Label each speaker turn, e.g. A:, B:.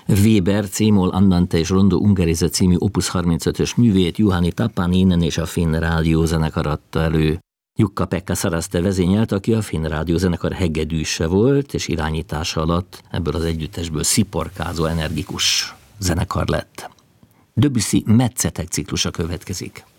A: Weber C-moll Andante és Rondo Ungherese című Opus 35-ös művét Juhani Tappaninen és a Finn Rádiózenekar adta elő. Jukka-Pekka Szaraszte vezényelt, aki a Finn Rádiózenekar hegedűse volt, és irányítása alatt ebből az együttesből sziporkázó, energikus zenekar lett. Debussy Metszetek ciklusa következik.